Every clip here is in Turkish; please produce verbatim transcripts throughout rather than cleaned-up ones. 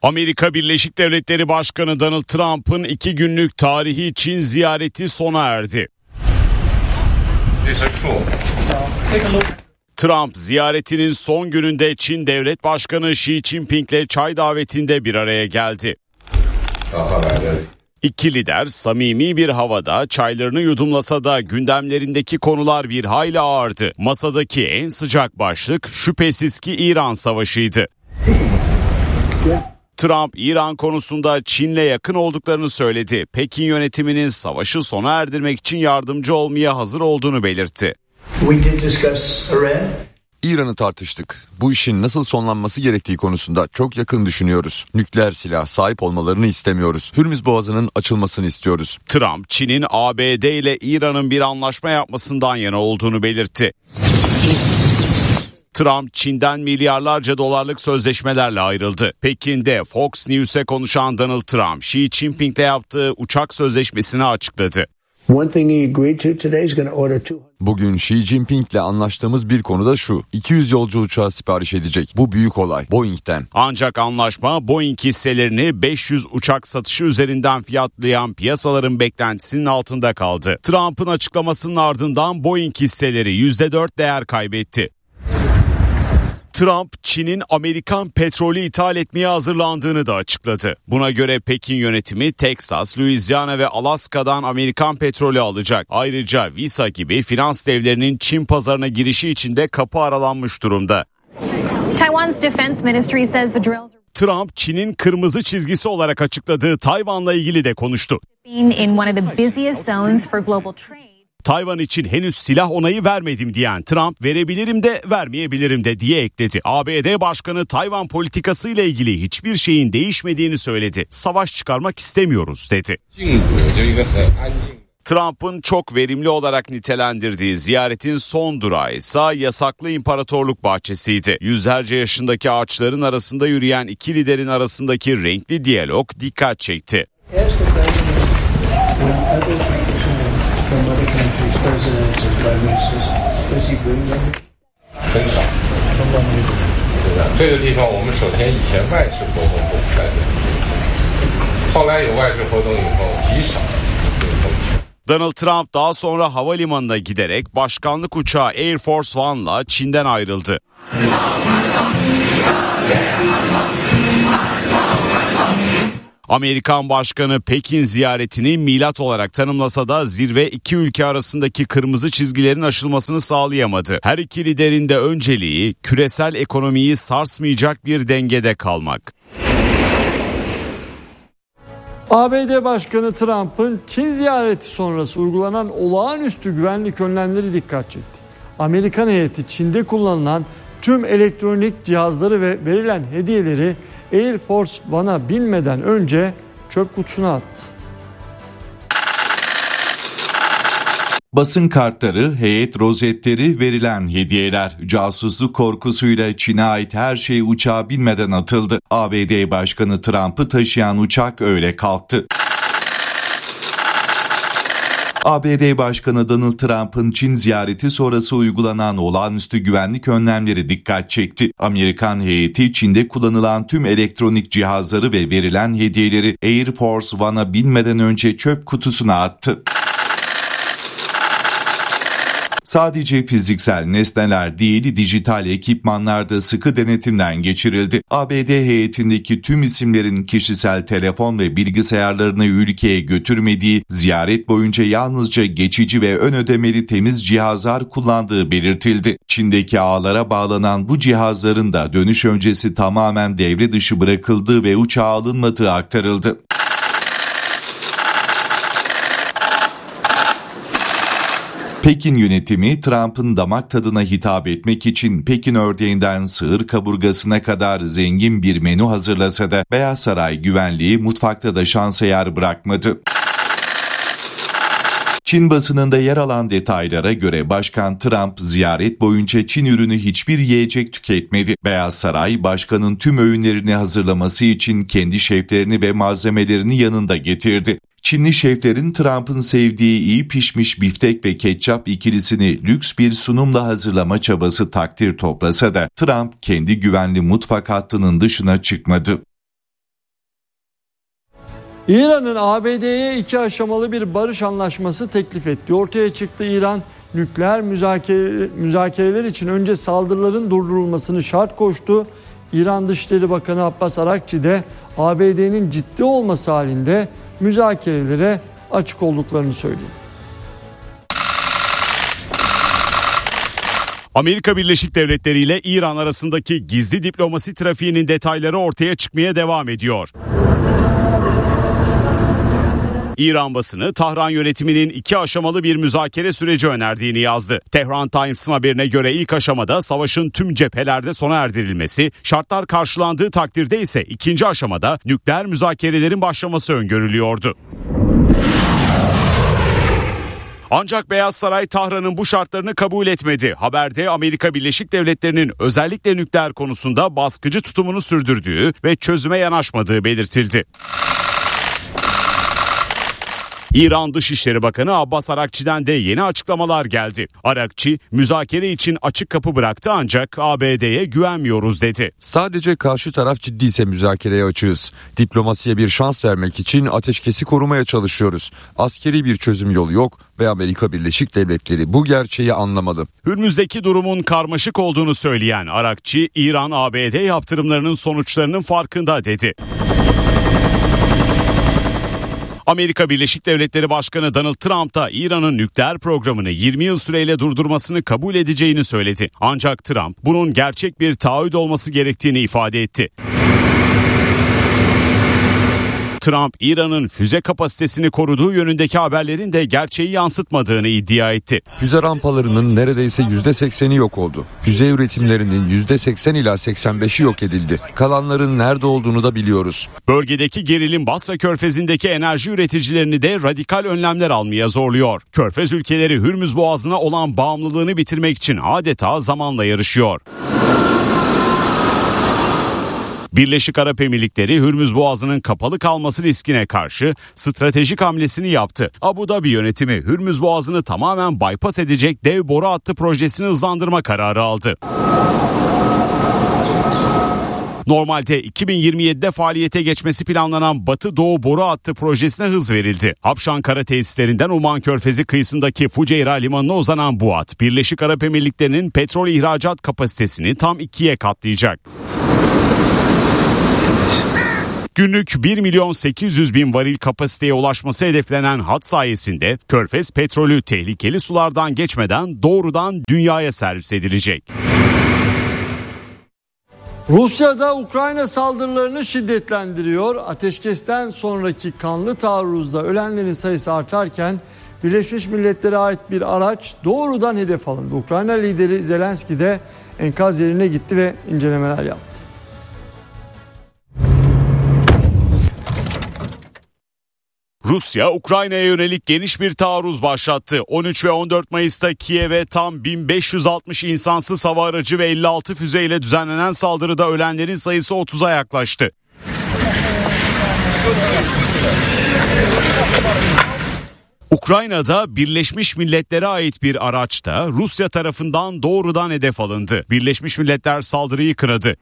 Amerika Birleşik Devletleri Başkanı Donald Trump'ın iki günlük tarihi Çin ziyareti sona erdi. Trump ziyaretinin son gününde Çin Devlet Başkanı Xi Jinping'le çay davetinde bir araya geldi. İki lider samimi bir havada çaylarını yudumlasa da gündemlerindeki konular bir hayli ağırdı. Masadaki en sıcak başlık şüphesiz ki İran Savaşı'ydı. Trump, İran konusunda Çin'le yakın olduklarını söyledi. Pekin yönetiminin savaşı sona erdirmek için yardımcı olmaya hazır olduğunu belirtti. İran'ı tartıştık. Bu işin nasıl sonlanması gerektiği konusunda çok yakın düşünüyoruz. Nükleer silah sahip olmalarını istemiyoruz. Hürmüz Boğazı'nın açılmasını istiyoruz. Trump, Çin'in A B D ile İran'ın bir anlaşma yapmasından yana olduğunu belirtti. Trump, Çin'den milyarlarca dolarlık sözleşmelerle ayrıldı. Pekin'de Fox News'e konuşan Donald Trump, Xi Jinping'le yaptığı uçak sözleşmesini açıkladı. Bugün Xi Jinping'le anlaştığımız bir konu da şu. iki yüz yolcu uçağı sipariş edecek. Bu büyük olay. Boeing'den. Ancak anlaşma Boeing hisselerini beş yüz uçak satışı üzerinden fiyatlayan piyasaların beklentisinin altında kaldı. Trump'ın açıklamasının ardından Boeing hisseleri yüzde dört değer kaybetti. Trump, Çin'in Amerikan petrolü ithal etmeye hazırlandığını da açıkladı. Buna göre Pekin yönetimi Teksas, Louisiana ve Alaska'dan Amerikan petrolü alacak. Ayrıca Visa gibi finans devlerinin Çin pazarına girişi için de kapı aralanmış durumda. Taiwan's defense ministry says the drills Trump, Çin'in kırmızı çizgisi olarak açıkladığı Tayvan'la ilgili de konuştu. in one of the busiest zones for global trade. Tayvan için henüz silah onayı vermedim diyen Trump, verebilirim de vermeyebilirim de diye ekledi. A B D Başkanı Tayvan politikası ile ilgili hiçbir şeyin değişmediğini söyledi. Savaş çıkarmak istemiyoruz dedi. Trump'ın çok verimli olarak nitelendirdiği ziyaretin son durağı ise yasaklı imparatorluk bahçesiydi. Yüzlerce yaşındaki ağaçların arasında yürüyen iki liderin arasındaki renkli diyalog dikkat çekti. Donald Trump daha sonra havalimanına giderek başkanlık uçağı Air Force One'la Çin'den ayrıldı. Amerikan Başkanı Pekin ziyaretini milat olarak tanımlasa da zirve iki ülke arasındaki kırmızı çizgilerin aşılmasını sağlayamadı. Her iki liderin de önceliği küresel ekonomiyi sarsmayacak bir dengede kalmak. A B D Başkanı Trump'ın Çin ziyareti sonrası uygulanan olağanüstü güvenlik önlemleri dikkat çekti. Amerikan heyeti Çin'de kullanılan tüm elektronik cihazları ve verilen hediyeleri Air Force One'a binmeden önce çöp kutusuna attı. Basın kartları, heyet rozetleri, verilen hediyeler. Casusluk korkusuyla Çin'e ait her şey uçağa binmeden atıldı. A B D Başkanı Trump'ı taşıyan uçak öyle kalktı. A B D Başkanı Donald Trump'ın Çin ziyareti sonrası uygulanan olağanüstü güvenlik önlemleri dikkat çekti. Amerikan heyeti Çin'de kullanılan tüm elektronik cihazları ve verilen hediyeleri Air Force One'a binmeden önce çöp kutusuna attı. Sadece fiziksel nesneler değil, dijital ekipmanlar da sıkı denetimden geçirildi. A B D heyetindeki tüm isimlerin kişisel telefon ve bilgisayarlarını ülkeye götürmediği, ziyaret boyunca yalnızca geçici ve ön ödemeli temiz cihazlar kullandığı belirtildi. Çin'deki ağlara bağlanan bu cihazların da dönüş öncesi tamamen devre dışı bırakıldığı ve uçağa alınmadığı aktarıldı. Pekin yönetimi Trump'ın damak tadına hitap etmek için Pekin ördeğinden sığır kaburgasına kadar zengin bir menü hazırlasa da Beyaz Saray güvenliği mutfakta da şansa yer bırakmadı. Çin basınında yer alan detaylara göre Başkan Trump ziyaret boyunca Çin ürünü hiçbir yiyecek tüketmedi. Beyaz Saray, başkanın tüm öğünlerini hazırlaması için kendi şeflerini ve malzemelerini yanında getirdi. Çinli şeflerin Trump'ın sevdiği iyi pişmiş biftek ve ketçap ikilisini lüks bir sunumla hazırlama çabası takdir toplasa da Trump kendi güvenli mutfak hattının dışına çıkmadı. İran'ın A B D'ye iki aşamalı bir barış anlaşması teklif etti. Ortaya çıktı, İran nükleer müzakere, müzakereler için önce saldırıların durdurulmasını şart koştu. İran Dışişleri Bakanı Abbas Arakçi de A B D'nin ciddi olması halinde müzakerelere açık olduklarını söyledi. Amerika Birleşik Devletleri ile İran arasındaki gizli diplomasi trafiğinin detayları ortaya çıkmaya devam ediyor. İran basını Tahran yönetiminin iki aşamalı bir müzakere süreci önerdiğini yazdı. Tehran Times'ın haberine göre ilk aşamada savaşın tüm cephelerde sona erdirilmesi, şartlar karşılandığı takdirde ise ikinci aşamada nükleer müzakerelerin başlaması öngörülüyordu. Ancak Beyaz Saray Tahran'ın bu şartlarını kabul etmedi. Haberde Amerika Birleşik Devletleri'nin özellikle nükleer konusunda baskıcı tutumunu sürdürdüğü ve çözüme yanaşmadığı belirtildi. İran Dışişleri Bakanı Abbas Arakçi'den de yeni açıklamalar geldi. Arakçi, müzakere için açık kapı bıraktı ancak A B D'ye güvenmiyoruz dedi. Sadece karşı taraf ciddiyse müzakereye açığız. Diplomasiye bir şans vermek için ateşkesi korumaya çalışıyoruz. Askeri bir çözüm yolu yok ve Amerika Birleşik Devletleri bu gerçeği anlamalı. Hürmüz'deki durumun karmaşık olduğunu söyleyen Arakçi, İran A B D yaptırımlarının sonuçlarının farkında dedi. Amerika Birleşik Devletleri Başkanı Donald Trump da İran'ın nükleer programını yirmi yıl süreyle durdurmasını kabul edeceğini söyledi. Ancak Trump bunun gerçek bir taahhüt olması gerektiğini ifade etti. Trump, İran'ın füze kapasitesini koruduğu yönündeki haberlerin de gerçeği yansıtmadığını iddia etti. Füze rampalarının neredeyse yüzde sekseni yok oldu. Füze üretimlerinin yüzde seksen ila seksen beşi yok edildi. Kalanların nerede olduğunu da biliyoruz. Bölgedeki gerilim Basra Körfezi'ndeki enerji üreticilerini de radikal önlemler almaya zorluyor. Körfez ülkeleri Hürmüz Boğazı'na olan bağımlılığını bitirmek için adeta zamanla yarışıyor. Birleşik Arap Emirlikleri Hürmüz Boğazı'nın kapalı kalması riskine karşı stratejik hamlesini yaptı. Abu Dhabi yönetimi Hürmüz Boğazı'nı tamamen bypass edecek dev boru hattı projesini hızlandırma kararı aldı. Normalde iki bin yirmi yedide faaliyete geçmesi planlanan Batı Doğu boru hattı projesine hız verildi. Habşan kara tesislerinden Oman Körfezi kıyısındaki Fuceyra limanına uzanan bu hat, Birleşik Arap Emirlikleri'nin petrol ihracat kapasitesini tam ikiye katlayacak. Günlük bir milyon sekiz yüz bin varil kapasiteye ulaşması hedeflenen hat sayesinde Körfez petrolü tehlikeli sulardan geçmeden doğrudan dünyaya servis edilecek. Rusya da Ukrayna saldırılarını şiddetlendiriyor. Ateşkesten sonraki kanlı taarruzda ölenlerin sayısı artarken Birleşmiş Milletler'e ait bir araç doğrudan hedef alındı. Ukrayna lideri Zelenski de enkaz yerine gitti ve incelemeler yaptı. Rusya, Ukrayna'ya yönelik geniş bir taarruz başlattı. on üç ve on dört Mayıs'ta Kiev'e tam bin beş yüz altmış insansız hava aracı ve elli altı füzeyle düzenlenen saldırıda ölenlerin sayısı otuza yaklaştı. Ukrayna'da Birleşmiş Milletler'e ait bir araçta Rusya tarafından doğrudan hedef alındı. Birleşmiş Milletler saldırıyı kınadı.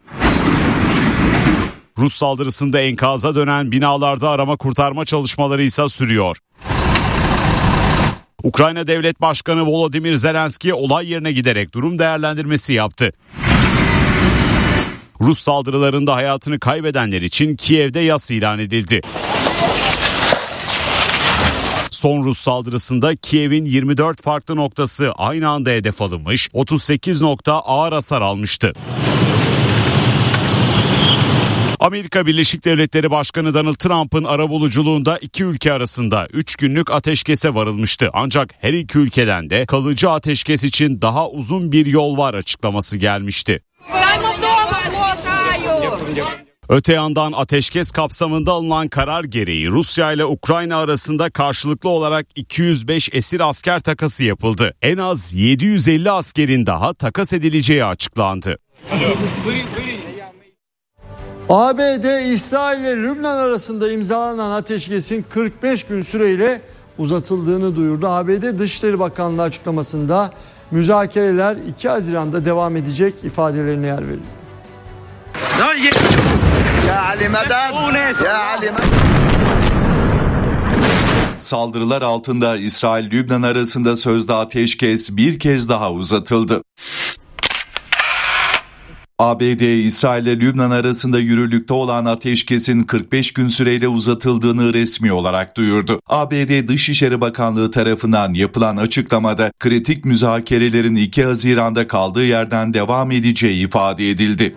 Rus saldırısında enkaza dönen binalarda arama kurtarma çalışmaları ise sürüyor. Ukrayna Devlet Başkanı Volodymyr Zelenski olay yerine giderek durum değerlendirmesi yaptı. Rus saldırılarında hayatını kaybedenler için Kiev'de yas ilan edildi. Son Rus saldırısında Kiev'in yirmi dört farklı noktası aynı anda hedef alınmış, otuz sekiz nokta ağır hasar almıştı. Amerika Birleşik Devletleri Başkanı Donald Trump'ın arabuluculuğunda iki ülke arasında üç günlük ateşkese varılmıştı. Ancak her iki ülkeden de kalıcı ateşkes için daha uzun bir yol var açıklaması gelmişti. Öte yandan ateşkes kapsamında alınan karar gereği Rusya ile Ukrayna arasında karşılıklı olarak iki yüz beş esir asker takası yapıldı. En az yedi yüz elli askerin daha takas edileceği açıklandı. A B D, İsrail ile Lübnan arasında imzalanan ateşkesin kırk beş gün süreyle uzatıldığını duyurdu. A B D Dışişleri Bakanlığı açıklamasında müzakereler iki Haziran'da devam edecek ifadelerine yer verildi. Saldırılar altında İsrail-Lübnan arasında sözde ateşkes bir kez daha uzatıldı. A B D, İsrail ile Lübnan arasında yürürlükte olan ateşkesin kırk beş gün süreyle uzatıldığını resmi olarak duyurdu. A B D Dışişleri Bakanlığı tarafından yapılan açıklamada kritik müzakerelerin iki Haziran'da kaldığı yerden devam edeceği ifade edildi.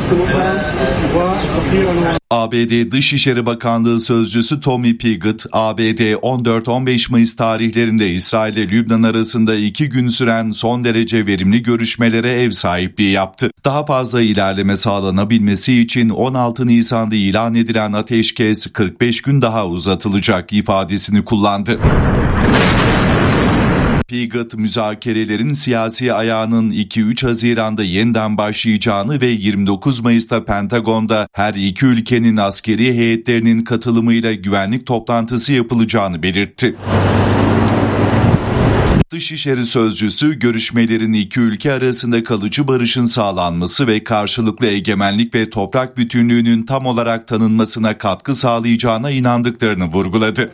A B D Dışişleri Bakanlığı Sözcüsü Tommy Pigott, A B D on dört on beş Mayıs tarihlerinde İsrail ile Lübnan arasında iki gün süren son derece verimli görüşmelere ev sahipliği yaptı. Daha fazla ilerleme sağlanabilmesi için on altı Nisan'da ilan edilen ateşkes kırk beş gün daha uzatılacak ifadesini kullandı. Pigott, müzakerelerin siyasi ayağının iki üç Haziran'da yeniden başlayacağını ve yirmi dokuz Mayıs'ta Pentagon'da her iki ülkenin askeri heyetlerinin katılımıyla güvenlik toplantısı yapılacağını belirtti. Dışişleri Sözcüsü, görüşmelerin iki ülke arasında kalıcı barışın sağlanması ve karşılıklı egemenlik ve toprak bütünlüğünün tam olarak tanınmasına katkı sağlayacağına inandıklarını vurguladı.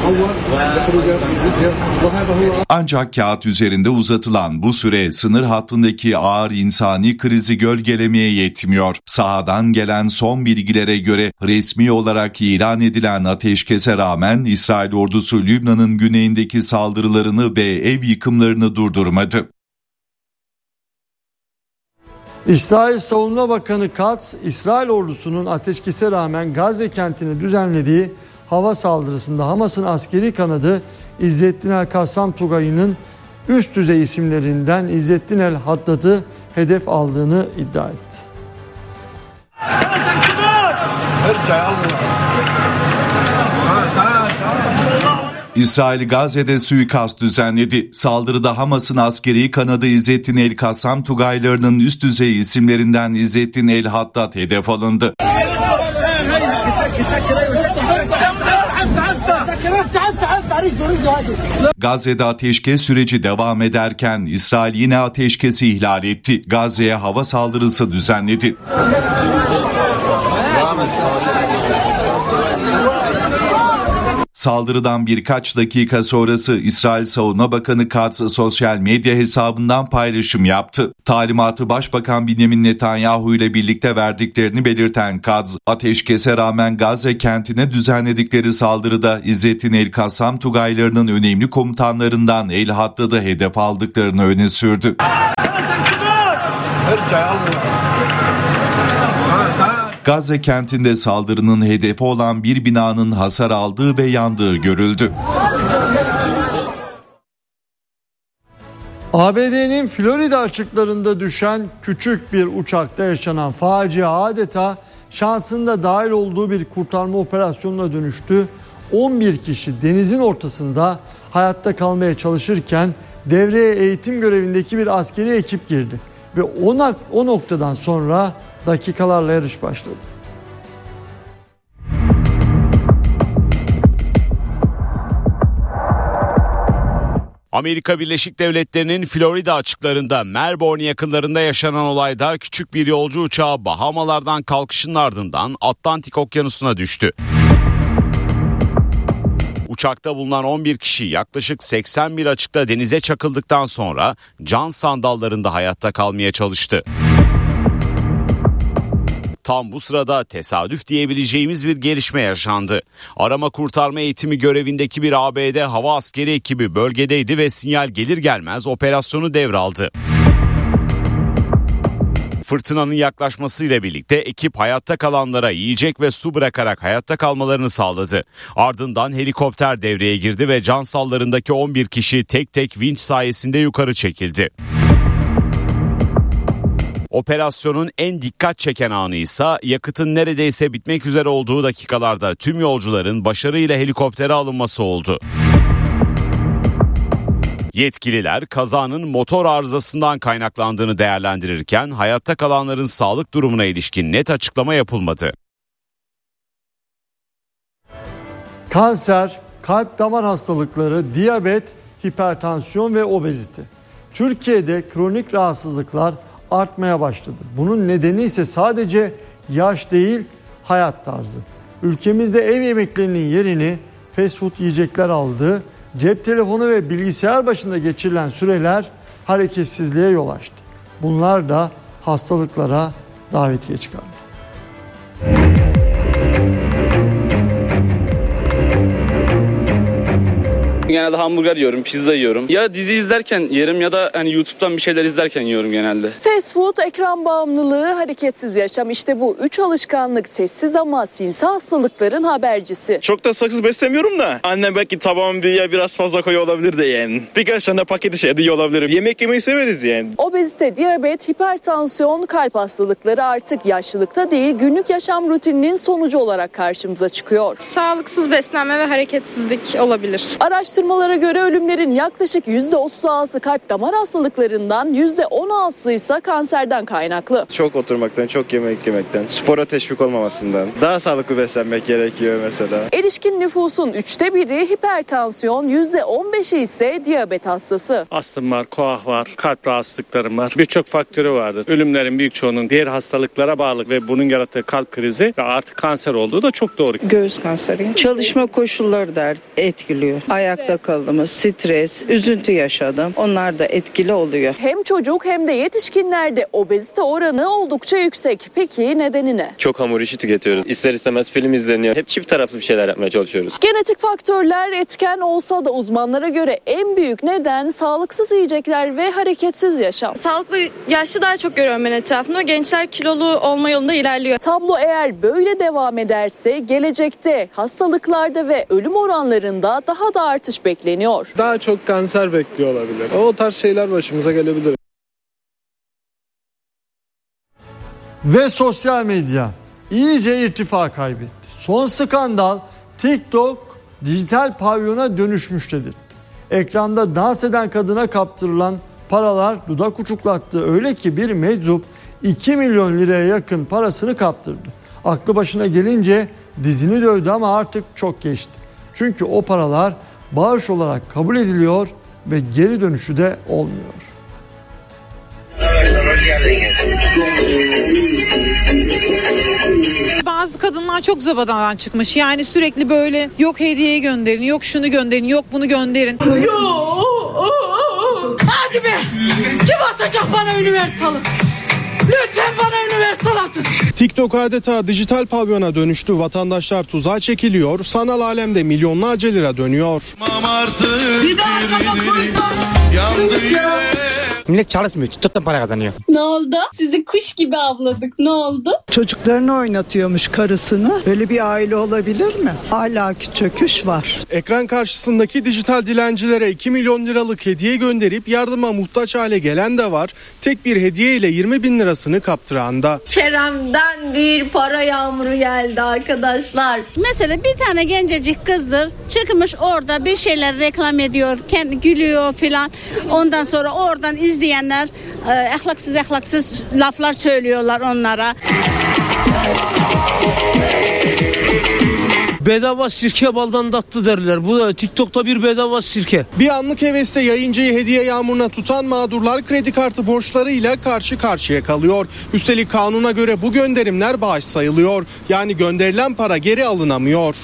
Ancak kağıt üzerinde uzatılan bu süre sınır hattındaki ağır insani krizi gölgelemeye yetmiyor. Sahadan gelen son bilgilere göre resmi olarak ilan edilen ateşkese rağmen İsrail ordusu Lübnan'ın güneyindeki saldırılarını ve ev yıkımlarını durdurmadı. İsrail Savunma Bakanı Katz, İsrail ordusunun ateşkese rağmen Gazze kentine düzenlediği hava saldırısında Hamas'ın askeri kanadı İzzettin el-Kassam Tugayı'nın üst düzey isimlerinden İzzettin el-Haddad'ı hedef aldığını iddia etti. İsrail Gazze'de suikast düzenledi. Saldırıda Hamas'ın askeri kanadı İzzettin el-Kassam Tugaylarının üst düzey isimlerinden İzzettin el-Haddad hedef alındı. Gazze'de ateşkes süreci devam ederken İsrail yine ateşkesi ihlal etti. Gazze'ye hava saldırısı düzenledi. Saldırıdan birkaç dakika sonrası İsrail Savunma Bakanı Katz sosyal medya hesabından paylaşım yaptı. Talimatı Başbakan Benjamin Netanyahu ile birlikte verdiklerini belirten Katz, ateşkese rağmen Gazze kentine düzenledikleri saldırıda İzzettin el-Kassam Tugaylarının önemli komutanlarından el-Haddad'ı hedef aldıklarını öne sürdü. Gazze kentinde saldırının hedefi olan bir binanın hasar aldığı ve yandığı görüldü. A B D'nin Florida açıklarında düşen küçük bir uçakta yaşanan facia adeta şansında dahil olduğu bir kurtarma operasyonuna dönüştü. on bir kişi denizin ortasında hayatta kalmaya çalışırken devreye eğitim görevindeki bir askeri ekip girdi. Ve o noktadan sonra dakikalarla yarış başladı. Amerika Birleşik Devletleri'nin Florida açıklarında Melbourne yakınlarında yaşanan olayda küçük bir yolcu uçağı Bahamalardan kalkışının ardından Atlantik Okyanusu'na düştü. Uçakta bulunan on bir kişi yaklaşık seksen mil açıkta denize çakıldıktan sonra can sandallarında hayatta kalmaya çalıştı. Tam bu sırada tesadüf diyebileceğimiz bir gelişme yaşandı. Arama kurtarma eğitimi görevindeki bir A B D hava askeri ekibi bölgedeydi ve sinyal gelir gelmez operasyonu devraldı. Fırtınanın yaklaşmasıyla birlikte ekip hayatta kalanlara yiyecek ve su bırakarak hayatta kalmalarını sağladı. Ardından helikopter devreye girdi ve can sallarındaki on bir kişi tek tek vinç sayesinde yukarı çekildi. Operasyonun en dikkat çeken anı ise yakıtın neredeyse bitmek üzere olduğu dakikalarda tüm yolcuların başarıyla helikoptere alınması oldu. Yetkililer kazanın motor arızasından kaynaklandığını değerlendirirken hayatta kalanların sağlık durumuna ilişkin net açıklama yapılmadı. Kanser, kalp damar hastalıkları, diyabet, hipertansiyon ve obezite. Türkiye'de kronik rahatsızlıklar artmaya başladı. Bunun nedeni ise sadece yaş değil, hayat tarzı. Ülkemizde ev yemeklerinin yerini fast food yiyecekler aldı. Cep telefonu ve bilgisayar başında geçirilen süreler hareketsizliğe yol açtı. Bunlar da hastalıklara davetiye çıkardı. Genelde hamburger yiyorum, pizza yiyorum. Ya dizi izlerken yerim ya da hani YouTube'dan bir şeyler izlerken yiyorum genelde. Fast food, ekran bağımlılığı, hareketsiz yaşam, işte bu üç alışkanlık sessiz ama sinsi hastalıkların habercisi. Çok da sakız beslemiyorum da annem belki tabağım bir biraz fazla koyu olabilir de yani. Birkaç tane paketi şey de iyi olabilir. Yemek yemeyi severiz yani. Obezite, diyabet, hipertansiyon, kalp hastalıkları artık yaşlılıkta değil günlük yaşam rutininin sonucu olarak karşımıza çıkıyor. Sağlıksız beslenme ve hareketsizlik olabilir. Araştırmalara göre ölümlerin yaklaşık yüzde otuz altısı kalp damar hastalıklarından, yüzde on altısı ise kanserden kaynaklı. Çok oturmaktan, çok yemek yemekten, spora teşvik olmamasından, daha sağlıklı beslenmek gerekiyor mesela. Erişkin nüfusun üçte biri hipertansiyon, yüzde on beşi ise diyabet hastası. Astım var, koah var, kalp rahatsızlıklarım var. Birçok faktörü vardır. Ölümlerin büyük çoğunun diğer hastalıklara bağlı ve bunun yarattığı kalp krizi ve artık kanser olduğu da çok doğru. Göğüs kanseri, çalışma koşulları da etkiliyor. Ayakta kaldım, stres, üzüntü yaşadım. Onlar da etkili oluyor. Hem çocuk hem de yetişkinlerde obezite oranı oldukça yüksek. Peki nedeni ne? Çok hamur işi tüketiyoruz. İster istemez film izleniyor. Hep çift taraflı bir şeyler yapmaya çalışıyoruz. Genetik faktörler etken olsa da uzmanlara göre en büyük neden sağlıksız yiyecekler ve hareketsiz yaşam. Sağlıklı yaşlı daha çok görüyorum ben etrafımda. Gençler kilolu olma yolunda ilerliyor. Tablo eğer böyle devam ederse gelecekte hastalıklarda ve ölüm oranlarında daha da artış bekleniyor. Daha çok kanser bekliyor olabilir. O tarz şeyler başımıza gelebilir. Ve sosyal medya iyice irtifa kaybetti. Son skandal TikTok dijital pavyona dönüşmüş dedirtti. Ekranda dans eden kadına kaptırılan paralar dudak uçuklattı. Öyle ki bir meczup iki milyon liraya yakın parasını kaptırdı. Aklı başına gelince dizini dövdü ama artık çok geçti. Çünkü o paralar bağış olarak kabul ediliyor ve geri dönüşü de olmuyor. Bazı kadınlar çok zıvanadan çıkmış. Yani sürekli böyle yok hediye gönderin, yok şunu gönderin, yok bunu gönderin. Hadi be! Kim atacak bana üniversalı? Lütfen bana üniversal atın. TikTok adeta dijital pavyona dönüştü. Vatandaşlar tuzağa çekiliyor. Sanal alemde milyonlarca lira dönüyor. Bir daha Millet çalışmıyor. TikTok'tan para kazanıyor. Ne oldu? Sizi kuş gibi avladık. Ne oldu? Çocuklarını oynatıyormuş karısını. Böyle bir aile olabilir mi? Ahlaki çöküş var. Ekran karşısındaki dijital dilencilere iki milyon liralık hediye gönderip yardıma muhtaç hale gelen de var. Tek bir hediye ile yirmi bin lirasını kaptıran da. Kerem'den bir para yağmuru geldi arkadaşlar. Mesela bir tane gencecik kızdır. Çıkmış orada bir şeyler reklam ediyor. Kendi gülüyor filan. Ondan sonra oradan izleyenler e, ahlaksız ahlaksız laflar söylüyorlar onlara. Bedava sirke baldan tatlı derler. Bu da TikTok'ta bir bedava sirke. Bir anlık heveste yayıncıyı hediye yağmuruna tutan mağdurlar kredi kartı borçlarıyla karşı karşıya kalıyor. Üstelik kanuna göre bu gönderimler bağış sayılıyor. Yani gönderilen para geri alınamıyor.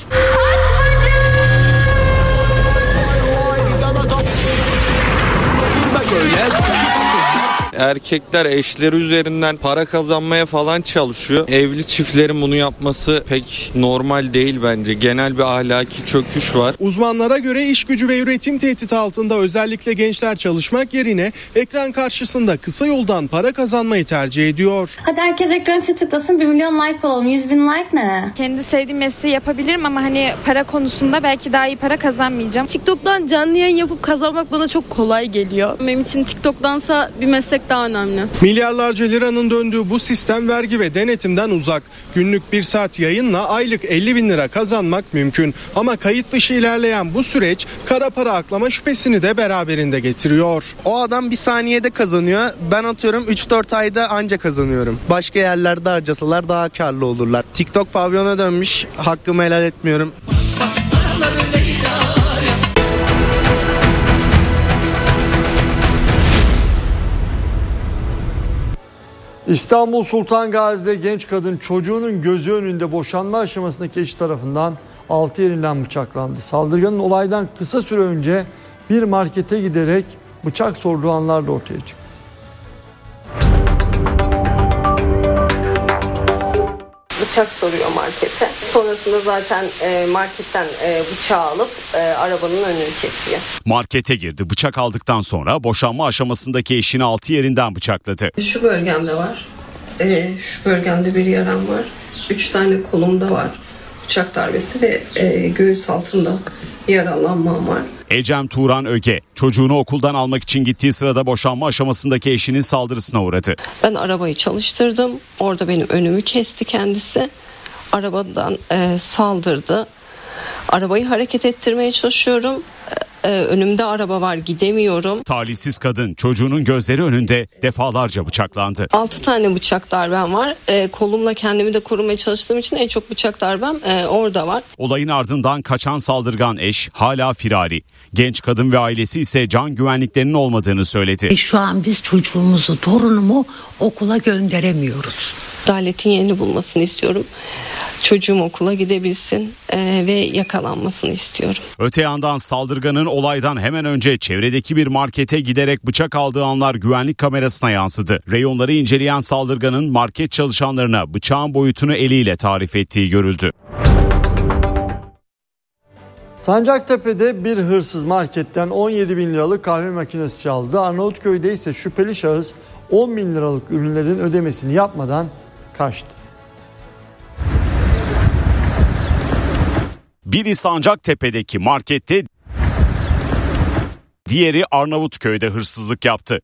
Erkekler eşleri üzerinden para kazanmaya falan çalışıyor. Evli çiftlerin bunu yapması pek normal değil bence. Genel bir ahlaki çöküş var. Uzmanlara göre iş gücü ve üretim tehdidi altında özellikle gençler çalışmak yerine ekran karşısında kısa yoldan para kazanmayı tercih ediyor. Hadi herkes ekran tıklasın, bir milyon like olalım. Yüz bin like ne? Kendi sevdiğim mesleği yapabilirim ama hani para konusunda belki daha iyi para kazanmayacağım. TikTok'tan canlı yayın yapıp kazanmak bana çok kolay geliyor. Benim için TikTok'tansa bir meslek daha önemli. Milyarlarca liranın döndüğü bu sistem vergi ve denetimden uzak. Günlük bir saat yayınla aylık elli bin lira kazanmak mümkün. Ama kayıt dışı ilerleyen bu süreç kara para aklama şüphesini de beraberinde getiriyor. O adam bir saniyede kazanıyor. Ben atıyorum üç dört ayda anca kazanıyorum. Başka yerlerde harcasalar daha karlı olurlar. TikTok pavyona dönmüş. Hakkımı helal etmiyorum. İstanbul Sultan Gazi'de genç kadın çocuğunun gözü önünde boşanma aşamasındaki eşi tarafından altı yerinden bıçaklandı. Saldırganın olaydan kısa süre önce bir markete giderek bıçak sorduğu anlar da ortaya çıktı. Bıçak soruyor markete. Sonrasında zaten marketten bıçağı alıp arabanın önünü kesiyor. Markete girdi. Bıçak aldıktan sonra boşanma aşamasındaki eşini altı yerinden bıçakladı. Şu bölgemde var. Şu bölgemde bir yaram var. Üç tane kolumda var. Bıçak darbesi ve göğüs altında yaralanmam var. Ecem Turan Öge çocuğunu okuldan almak için gittiği sırada boşanma aşamasındaki eşinin saldırısına uğradı. Ben arabayı çalıştırdım. Orada benim önümü kesti kendisi. Arabadan e, saldırdı. Arabayı hareket ettirmeye çalışıyorum. E, önümde araba var, gidemiyorum. Talihsiz kadın çocuğunun gözleri önünde defalarca bıçaklandı. Altı tane bıçak darbem var. E, kolumla kendimi de korumaya çalıştığım için en çok bıçak darbem e, orada var. Olayın ardından kaçan saldırgan eş hala firari. Genç kadın ve ailesi ise can güvenliklerinin olmadığını söyledi. E, şu an biz çocuğumuzu, torunumu okula gönderemiyoruz. Adaletin yerini bulmasını istiyorum. Çocuğum okula gidebilsin e, ve yakalanmasını istiyorum. Öte yandan saldırganın olaydan hemen önce çevredeki bir markete giderek bıçak aldığı anlar güvenlik kamerasına yansıdı. Reyonları inceleyen saldırganın market çalışanlarına bıçağın boyutunu eliyle tarif ettiği görüldü. Sancaktepe'de bir hırsız marketten on yedi bin liralık kahve makinesi çaldı. Arnavutköy'de ise şüpheli şahıs on bin liralık ürünlerin ödemesini yapmadan kaçtı. Biri Sancaktepe'deki markette, diğeri Arnavutköy'de hırsızlık yaptı.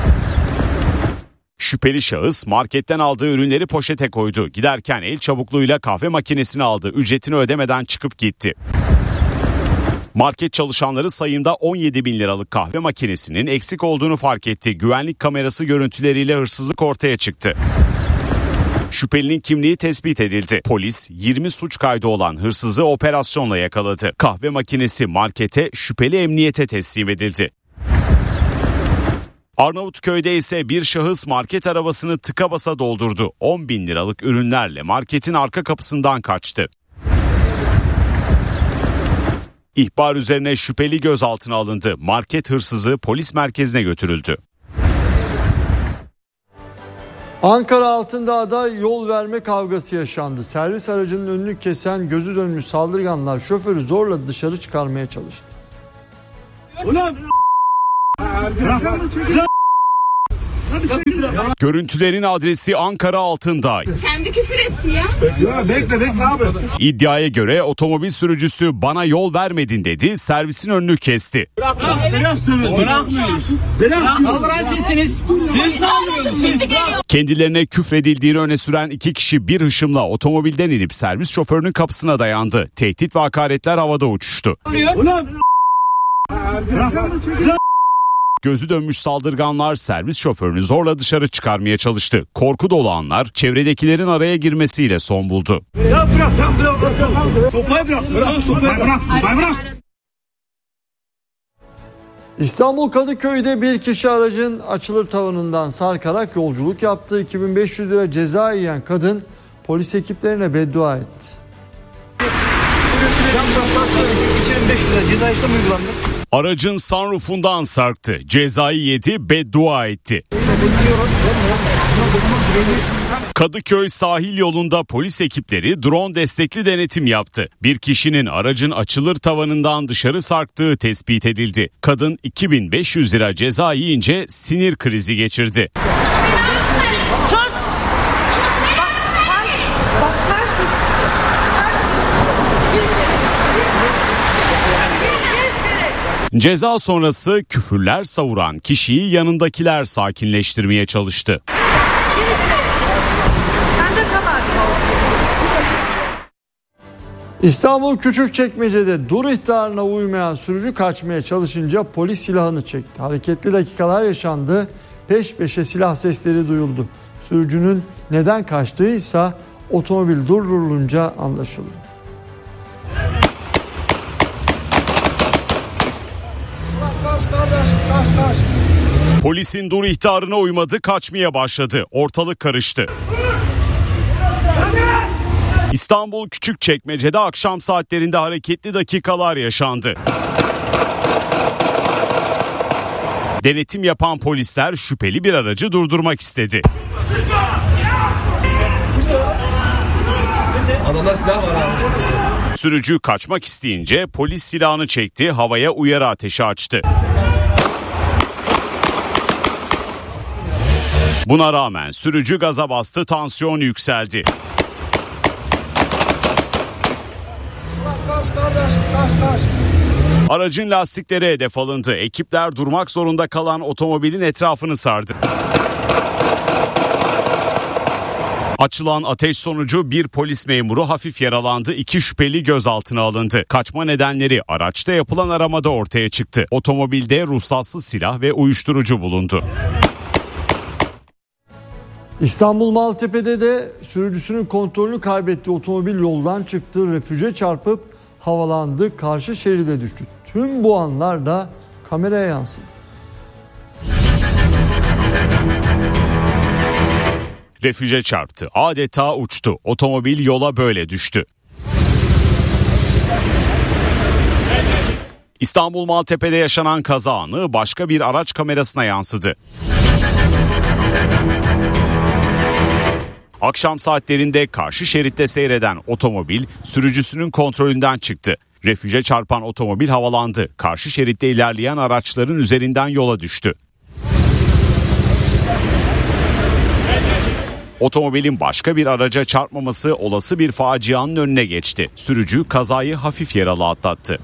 Şüpheli şahıs marketten aldığı ürünleri poşete koydu. Giderken el çabukluğuyla kahve makinesini aldı. Ücretini ödemeden çıkıp gitti. Market çalışanları sayımda on yedi bin liralık kahve makinesinin eksik olduğunu fark etti. Güvenlik kamerası görüntüleriyle hırsızlık ortaya çıktı. Şüphelinin kimliği tespit edildi. Polis yirmi suç kaydı olan hırsızı operasyonla yakaladı. Kahve makinesi markete, şüpheli emniyete teslim edildi. Arnavutköy'de ise bir şahıs market arabasını tıka basa doldurdu. on bin liralık ürünlerle marketin arka kapısından kaçtı. İhbar üzerine şüpheli gözaltına alındı. Market hırsızı polis merkezine götürüldü. Ankara Altındağ'da yol verme kavgası yaşandı. Servis aracının önünü kesen gözü dönmüş saldırganlar şoförü zorla dışarı çıkarmaya çalıştı. Ulan! Görüntülerin adresi Ankara Altındağ. Kendi küfür etti ya. Ya bekle bekle abi. İddiaya göre otomobil sürücüsü bana yol vermedin dedi, servisin önünü kesti. Bırak, bırak, bırakmıyoruz. Bırak, saldıran sizsiniz. Siz saldırıyorsunuz. Kendilerine küfredildiğini öne süren iki kişi bir hışımla otomobilden inip servis şoförünün kapısına dayandı. Tehdit ve hakaretler havada uçuştu. Ulan! Gözü dönmüş saldırganlar servis şoförünü zorla dışarı çıkarmaya çalıştı. Korku dolu anlar çevredekilerin araya girmesiyle son buldu. Ya bırak, ya bırak, sopayı bırak, bırak, sopayı bırak, sopayı bırak. İstanbul Kadıköy'de bir kişi aracın açılır tavanından sarkarak yolculuk yaptı. iki bin beş yüz lira ceza yiyen kadın polis ekiplerine beddua etti. Aracın sunroofundan sarktı. Cezayı yedi, beddua etti. Kadıköy sahil yolunda polis ekipleri drone destekli denetim yaptı. Bir kişinin aracın açılır tavanından dışarı sarktığı tespit edildi. Kadın iki bin beş yüz lira ceza yiyince sinir krizi geçirdi. Ceza sonrası küfürler savuran kişiyi yanındakiler sakinleştirmeye çalıştı. İstanbul Küçükçekmece'de dur ihtarına uymayan sürücü kaçmaya çalışınca polis silahını çekti. Hareketli dakikalar yaşandı. Peş peşe silah sesleri duyuldu. Sürücünün neden kaçtığıysa otomobil durdurulunca anlaşıldı. Polisin dur ihtarına uymadı, kaçmaya başladı. Ortalık karıştı. İstanbul Küçükçekmece'de akşam saatlerinde hareketli dakikalar yaşandı. Denetim yapan polisler şüpheli bir aracı durdurmak istedi. Adamda silah var abi. Sürücü kaçmak isteyince polis silahını çekti, havaya uyarı ateşi açtı. Buna rağmen sürücü gaza bastı, tansiyon yükseldi. Aracın lastikleri hedef alındı. Ekipler durmak zorunda kalan otomobilin etrafını sardı. Açılan ateş sonucu bir polis memuru hafif yaralandı, iki şüpheli gözaltına alındı. Kaçma nedenleri araçta yapılan aramada ortaya çıktı. Otomobilde ruhsatsız silah ve uyuşturucu bulundu. İstanbul Maltepe'de de sürücüsünün kontrolünü kaybettiği otomobil yoldan çıktı, refüje çarpıp havalandı, karşı şeride düştü. Tüm bu anlar da kameraya yansıdı. Refüje çarptı, adeta uçtu. Otomobil yola böyle düştü. İstanbul Maltepe'de yaşanan kaza anı başka bir araç kamerasına yansıdı. Akşam saatlerinde karşı şeritte seyreden otomobil sürücüsünün kontrolünden çıktı. Refüje çarpan otomobil havalandı. Karşı şeritte ilerleyen araçların üzerinden yola düştü. Otomobilin başka bir araca çarpmaması olası bir facianın önüne geçti. Sürücü kazayı hafif yaralı atlattı.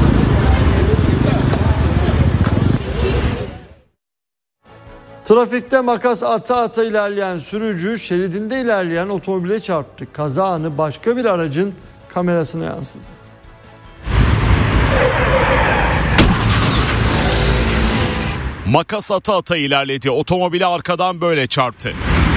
Trafikte makas ata ata ilerleyen sürücü şeridinde ilerleyen otomobile çarptı. Kaza anı başka bir aracın kamerasına yansıdı. Makas ata ata ilerledi. Otomobili arkadan böyle çarptı.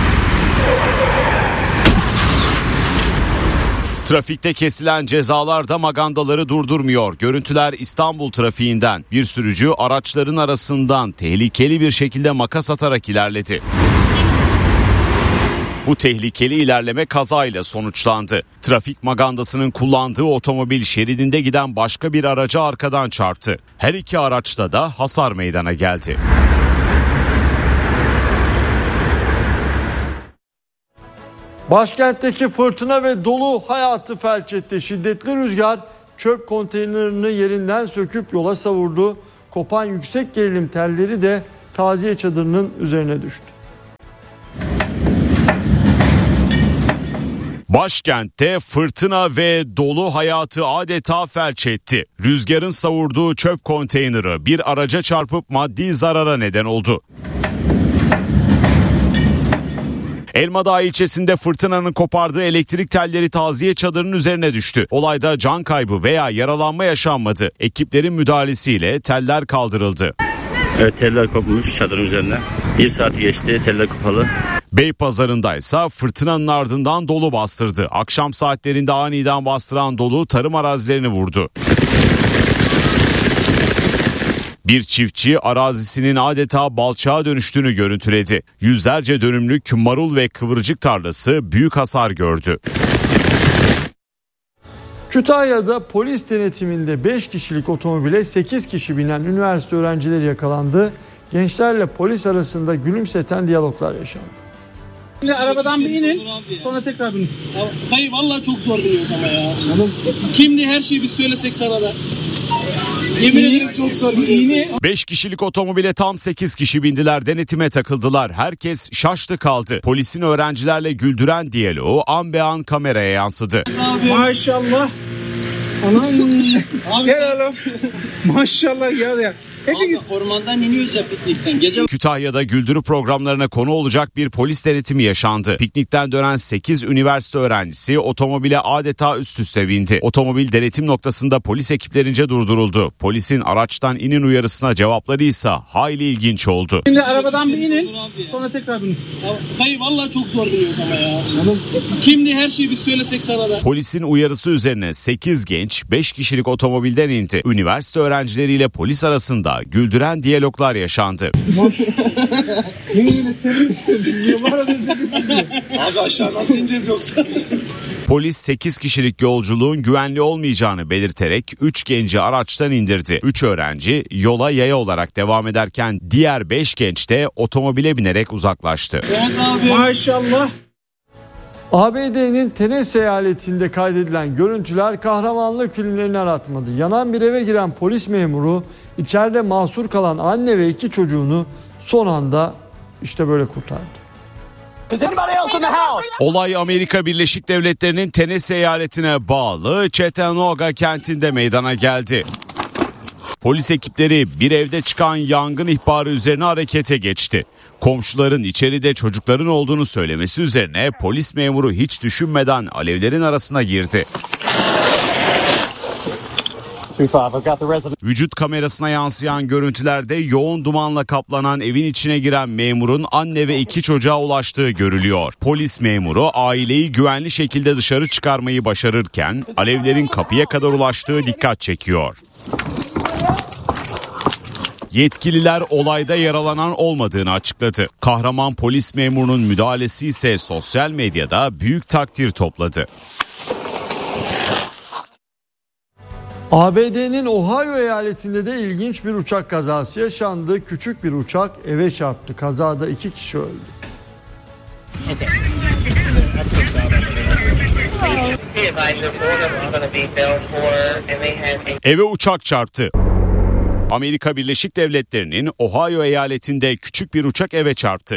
Trafikte kesilen cezalar da magandaları durdurmuyor. Görüntüler İstanbul trafiğinden. Bir sürücü araçların arasından tehlikeli bir şekilde makas atarak ilerledi. Bu tehlikeli ilerleme kazayla sonuçlandı. Trafik magandasının kullandığı otomobil şeridinde giden başka bir araca arkadan çarptı. Her iki araçta da hasar meydana geldi. Başkentteki fırtına ve dolu hayatı felç etti. Şiddetli rüzgar çöp konteynerini yerinden söküp yola savurdu. Kopan yüksek gerilim telleri de taziye çadırının üzerine düştü. Başkentte fırtına ve dolu hayatı adeta felç etti. Rüzgarın savurduğu çöp konteyneri bir araca çarpıp maddi zarara neden oldu. Elmadağ ilçesinde fırtınanın kopardığı elektrik telleri taziye çadırının üzerine düştü. Olayda can kaybı veya yaralanma yaşanmadı. Ekiplerin müdahalesiyle teller kaldırıldı. Evet, teller kopmuş çadırın üzerine. Bir saat geçti, teller kapalı. Beypazarı'ndaysa fırtınanın ardından dolu bastırdı. Akşam saatlerinde aniden bastıran dolu tarım arazilerini vurdu. Bir çiftçi arazisinin adeta balçağa dönüştüğünü görüntüledi. Yüzlerce dönümlük marul ve kıvırcık tarlası büyük hasar gördü. Kütahya'da polis denetiminde beş kişilik otomobile sekiz kişi binen üniversite öğrencileri yakalandı. Gençlerle polis arasında gülümseten diyaloglar yaşandı. Şimdi arabadan bir inin, sonra tekrar binin. Dayı vallahi çok zor biniyoruz ama ya. Kimdi her şeyi bir söylesek sana da. Yemin ederim çok zor biniyoruz. beş kişilik otomobile tam sekiz kişi bindiler, denetime takıldılar. Herkes şaştı kaldı. Polisin öğrencilerle güldüren diyaloğu an be an kameraya yansıdı. Maşallah. Anam. Gel oğlum. Maşallah gel ya. Hepiniz ormandan iniyoruz ya piknikten. Gece... Kütahya'da güldürü programlarına konu olacak bir polis denetimi yaşandı. Piknikten dönen sekiz üniversite öğrencisi otomobile adeta üst üste bindi. Otomobil denetim noktasında polis ekiplerince durduruldu. Polisin araçtan inin uyarısına cevapları ise hayli ilginç oldu. Şimdi arabadan bir inin, sonra tekrar binin. Dayı vallahi çok zor biniyoruz ama ya. Kimdi her şeyi bir söylesek sana da. Polisin uyarısı üzerine sekiz genç beş kişilik otomobilden indi. Üniversite öğrencileriyle polis arasında arasında güldüren diyaloglar yaşandı. Abi aşağı nasıl ineceğiz yoksa? Polis sekiz kişilik yolculuğun güvenli olmayacağını belirterek üç genci araçtan indirdi. üç öğrenci yola yaya olarak devam ederken diğer beş genç de otomobile binerek uzaklaştı. Evet abi. Maşallah. A B D'nin Tennessee eyaletinde kaydedilen görüntüler kahramanlık filmlerini aratmadı. Yanan bir eve giren polis memuru içeride mahsur kalan anne ve iki çocuğunu son anda işte böyle kurtardı. Olay Amerika Birleşik Devletleri'nin Tennessee eyaletine bağlı Chattanooga kentinde meydana geldi. Polis ekipleri bir evde çıkan yangın ihbarı üzerine harekete geçti. Komşuların içeride çocukların olduğunu söylemesi üzerine polis memuru hiç düşünmeden alevlerin arasına girdi. Vücut kamerasına yansıyan görüntülerde yoğun dumanla kaplanan evin içine giren memurun anne ve iki çocuğa ulaştığı görülüyor. Polis memuru aileyi güvenli şekilde dışarı çıkarmayı başarırken alevlerin kapıya kadar ulaştığı dikkat çekiyor. Yetkililer olayda yaralanan olmadığını açıkladı. Kahraman polis memurunun müdahalesi ise sosyal medyada büyük takdir topladı. A B D'nin Ohio eyaletinde de ilginç bir uçak kazası yaşandı. Küçük bir uçak eve çarptı. Kazada iki kişi öldü. Eve uçak çarptı. Amerika Birleşik Devletleri'nin Ohio eyaletinde küçük bir uçak eve çarptı.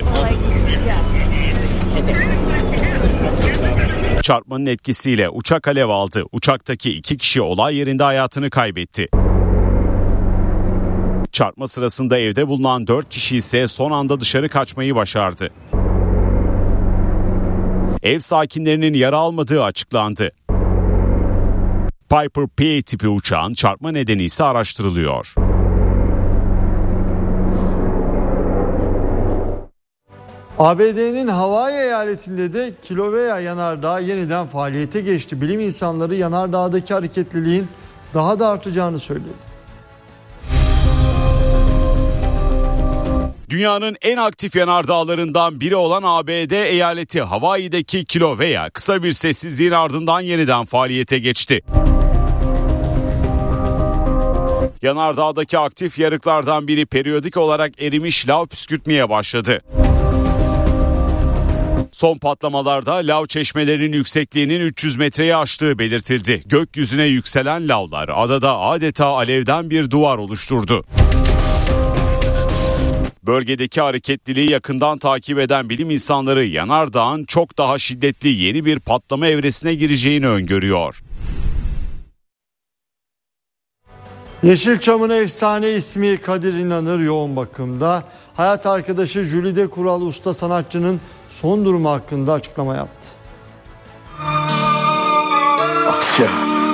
Çarpmanın etkisiyle uçak alev aldı. Uçaktaki iki kişi olay yerinde hayatını kaybetti. Çarpma sırasında evde bulunan dört kişi ise son anda dışarı kaçmayı başardı. Ev sakinlerinin yara almadığı açıklandı. Piper P tipi uçağın çarpma nedeni ise araştırılıyor. A B D'nin Hawaii eyaletinde de Kilauea yanardağı yeniden faaliyete geçti. Bilim insanları yanardağdaki hareketliliğin daha da artacağını söyledi. Dünyanın en aktif yanardağlarından biri olan A B D eyaleti Hawaii'deki Kilauea kısa bir sessizliğin ardından yeniden faaliyete geçti. Yanardağdaki aktif yarıklardan biri periyodik olarak erimiş lav püskürtmeye başladı. Son patlamalarda lav çeşmelerinin yüksekliğinin üç yüz metreyi aştığı belirtildi. Gökyüzüne yükselen lavlar adada adeta alevden bir duvar oluşturdu. Bölgedeki hareketliliği yakından takip eden bilim insanları yanardağın çok daha şiddetli yeni bir patlama evresine gireceğini öngörüyor. Yeşilçam'ın efsane ismi Kadir İnanır yoğun bakımda. Hayat arkadaşı Jülide Kural usta sanatçının son durumu hakkında açıklama yaptı. Asya.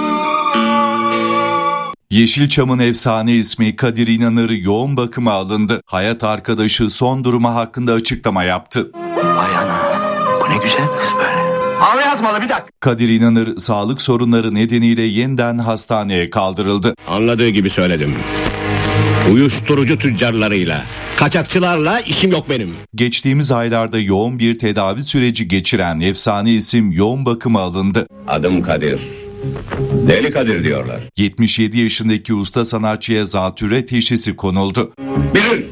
Yeşilçam'ın efsane ismi Kadir İnanır yoğun bakıma alındı. Hayat arkadaşı son durumu hakkında açıklama yaptı. Vay ana, bu ne güzel kız böyle. Abi yazmalı bir dakika. Kadir İnanır sağlık sorunları nedeniyle yeniden hastaneye kaldırıldı. Anladığı gibi söyledim. Uyuşturucu tüccarlarıyla, kaçakçılarla işim yok benim. Geçtiğimiz aylarda yoğun bir tedavi süreci geçiren efsane isim yoğun bakıma alındı. Adım Kadir. Deli Kadir diyorlar. yetmiş yedi yaşındaki usta sanatçıya zatürre teşhisi konuldu. Bilir.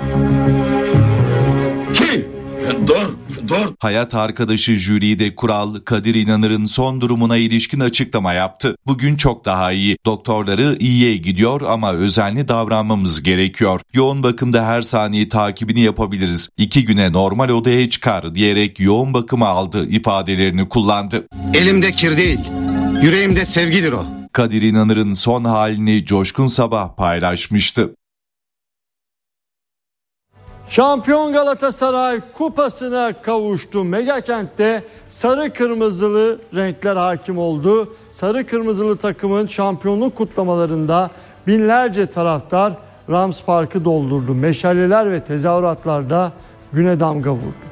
Kim? Dur, dur. Hayat arkadaşı Jülide Kural, Kadir İnanır'ın son durumuna ilişkin açıklama yaptı. Bugün çok daha iyi. Doktorları iyiye gidiyor ama özenli davranmamız gerekiyor. Yoğun bakımda her saniye takibini yapabiliriz. İki güne normal odaya çıkar diyerek yoğun bakıma aldı ifadelerini kullandı. Elimde kir değil, yüreğimde sevgidir o. Kadir İnanır'ın son halini Coşkun Sabah paylaşmıştı. Şampiyon Galatasaray kupasına kavuştu. Megakent'te sarı kırmızılı renkler hakim oldu. Sarı kırmızılı takımın şampiyonluk kutlamalarında binlerce taraftar Rams Park'ı doldurdu. Meşaleler ve tezahüratlarda güne damga vurdu.